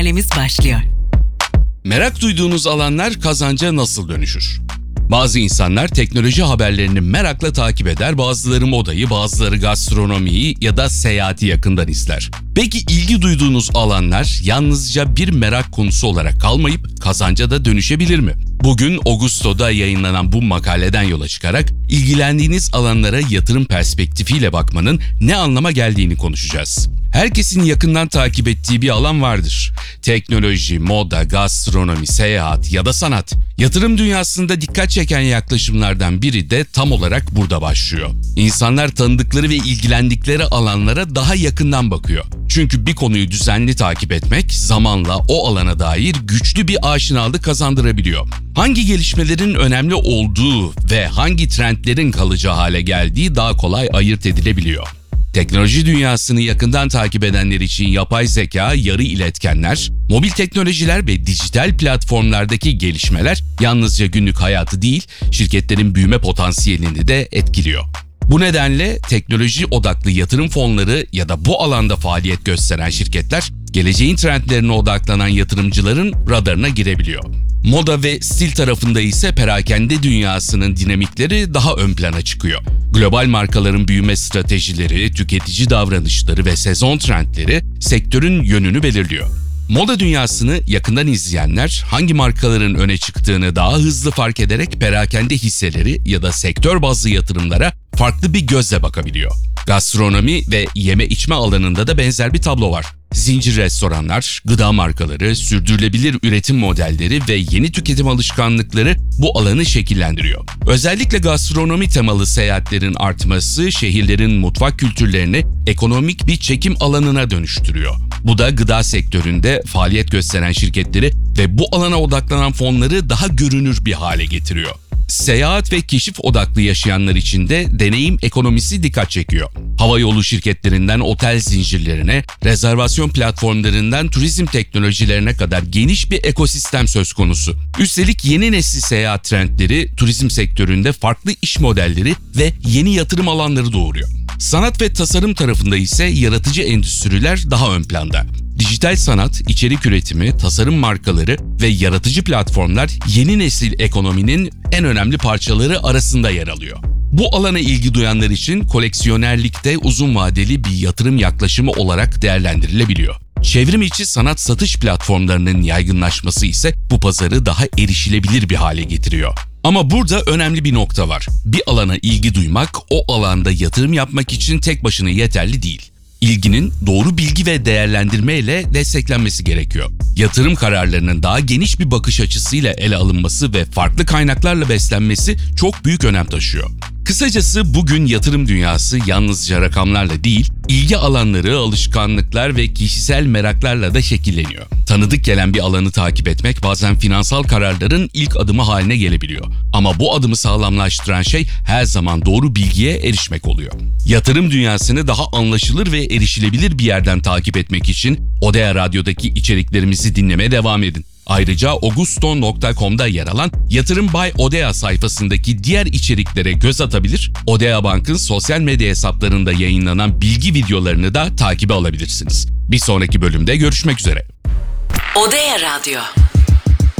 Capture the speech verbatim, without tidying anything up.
Halemiz başlıyor. Merak duyduğunuz alanlar kazanca nasıl dönüşür? Bazı insanlar teknoloji haberlerini merakla takip eder, bazıları modayı, bazıları gastronomiyi ya da seyahati yakından izler. Peki ilgi duyduğunuz alanlar yalnızca bir merak konusu olarak kalmayıp kazanca da dönüşebilir mi? Bugün Augusto'da yayınlanan bu makaleden yola çıkarak ilgilendiğiniz alanlara yatırım perspektifiyle bakmanın ne anlama geldiğini konuşacağız. Herkesin yakından takip ettiği bir alan vardır. Teknoloji, moda, gastronomi, seyahat ya da sanat. Yatırım dünyasında dikkat çeken yaklaşımlardan biri de tam olarak burada başlıyor. İnsanlar tanıdıkları ve ilgilendikleri alanlara daha yakından bakıyor. Çünkü bir konuyu düzenli takip etmek zamanla o alana dair güçlü bir aşinalık kazandırabiliyor. Hangi gelişmelerin önemli olduğu ve hangi trendlerin kalıcı hale geldiği daha kolay ayırt edilebiliyor. Teknoloji dünyasını yakından takip edenler için yapay zeka, yarı iletkenler, mobil teknolojiler ve dijital platformlardaki gelişmeler yalnızca günlük hayatı değil, şirketlerin büyüme potansiyelini de etkiliyor. Bu nedenle teknoloji odaklı yatırım fonları ya da bu alanda faaliyet gösteren şirketler, geleceğin trendlerine odaklanan yatırımcıların radarına girebiliyor. Moda ve stil tarafında ise perakende dünyasının dinamikleri daha ön plana çıkıyor. Global markaların büyüme stratejileri, tüketici davranışları ve sezon trendleri sektörün yönünü belirliyor. Moda dünyasını yakından izleyenler hangi markaların öne çıktığını daha hızlı fark ederek perakende hisseleri ya da sektör bazlı yatırımlara farklı bir gözle bakabiliyor. Gastronomi ve yeme içme alanında da benzer bir tablo var. Zincir restoranlar, gıda markaları, sürdürülebilir üretim modelleri ve yeni tüketim alışkanlıkları bu alanı şekillendiriyor. Özellikle gastronomi temalı seyahatlerin artması şehirlerin mutfak kültürlerini ekonomik bir çekim alanına dönüştürüyor. Bu da gıda sektöründe faaliyet gösteren şirketleri ve bu alana odaklanan fonları daha görünür bir hale getiriyor. Seyahat ve keşif odaklı yaşayanlar için de deneyim ekonomisi dikkat çekiyor. Havayolu şirketlerinden otel zincirlerine, rezervasyon platformlarından turizm teknolojilerine kadar geniş bir ekosistem söz konusu. Üstelik yeni nesil seyahat trendleri turizm sektöründe farklı iş modelleri ve yeni yatırım alanları doğuruyor. Sanat ve tasarım tarafında ise yaratıcı endüstriler daha ön planda. Dijital sanat, içerik üretimi, tasarım markaları ve yaratıcı platformlar yeni nesil ekonominin en önemli parçaları arasında yer alıyor. Bu alana ilgi duyanlar için koleksiyonerlik de uzun vadeli bir yatırım yaklaşımı olarak değerlendirilebiliyor. Çevrim içi sanat satış platformlarının yaygınlaşması ise bu pazarı daha erişilebilir bir hale getiriyor. Ama burada önemli bir nokta var. Bir alana ilgi duymak, o alanda yatırım yapmak için tek başına yeterli değil. İlginin doğru bilgi ve değerlendirme ile desteklenmesi gerekiyor. Yatırım kararlarının daha geniş bir bakış açısıyla ele alınması ve farklı kaynaklarla beslenmesi çok büyük önem taşıyor. Kısacası bugün yatırım dünyası yalnızca rakamlarla değil, ilgi alanları, alışkanlıklar ve kişisel meraklarla da şekilleniyor. Tanıdık gelen bir alanı takip etmek bazen finansal kararların ilk adımı haline gelebiliyor. Ama bu adımı sağlamlaştıran şey her zaman doğru bilgiye erişmek oluyor. Yatırım dünyasını daha anlaşılır ve erişilebilir bir yerden takip etmek için Odea Radyo'daki içeriklerimizi dinlemeye devam edin. Ayrıca augusto nokta com'da yer alan Yatırım by Odea sayfasındaki diğer içeriklere göz atabilir, Odea Bank'ın sosyal medya hesaplarında yayınlanan bilgi videolarını da takibe alabilirsiniz. Bir sonraki bölümde görüşmek üzere. Odea Radyo.